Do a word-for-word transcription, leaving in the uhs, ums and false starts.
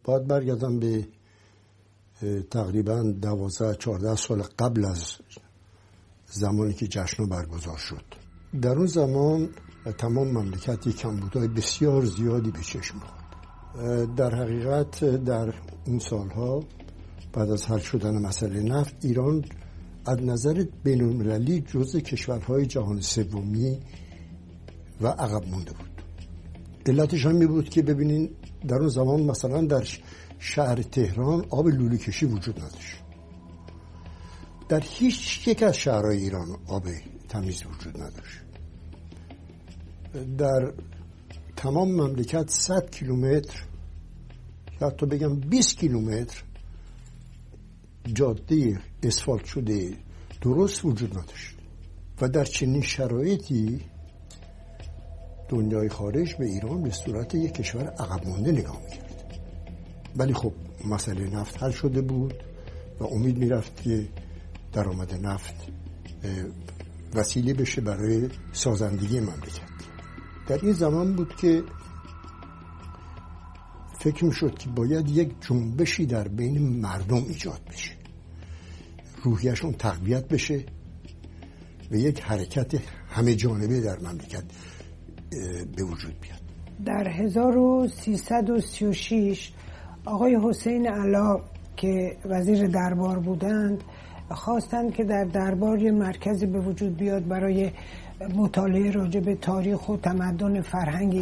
باید برگردم به تقریبا دوازده چهارده سال قبل از زمانی که جشن برگزار شد. در اون زمان تمام مملکت کمبودهای بسیار زیادی به چشم خورد. در حقیقت در اون سالها بعد از حل شدن مسئله نفت، ایران از نظر بین‌المللی جزء کشورهای جهان سومی و عقب مونده بود. علتش هم می بود که ببینین در اون زمان مثلا در شهر تهران آب لوله کشی وجود نداشت. در هیچ یک از شهرهای ایران آب تمیز وجود نداشت. در تمام مملکت صد کیلومتر یا حتی بگم بیست کیلومتر جاده اسفالت شده درست وجود نداشت و در چنین شرایطی دنیای خارج به ایران به صورت یک کشور عقب مانده نگاه می‌کرد. ولی خب مسئله نفت حل شده بود و امید می‌رفت که درآمد نفت وسیله بشه برای سازندگی مملکت. در این زمان بود که فکر می‌شد که باید یک جنبشی در بین مردم ایجاد بشه، روحیه‌شون تقویت بشه و یک حرکت همه جانبه در مملکت به وجود بیاد. در هزار و سیصد و سی و شش آقای حسین علا که وزیر دربار بودند خواستند که در دربار یه مرکزی به وجود بیاد برای مطالعه راجع به تاریخ و تمدن فرهنگ